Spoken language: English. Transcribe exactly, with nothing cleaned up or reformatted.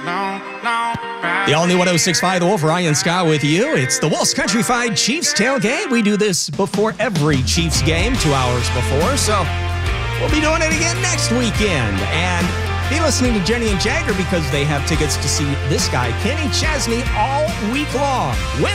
The all-new one oh six point five The Wolf, Ryan Scott with you. It's the Wolf's Countryfied Chiefs Tailgate. We do this before every Chiefs game, two hours before, so we'll be doing it again next weekend. And be listening to Jenny and Jagger because they have tickets to see this guy, Kenny Chesney, all week long. Win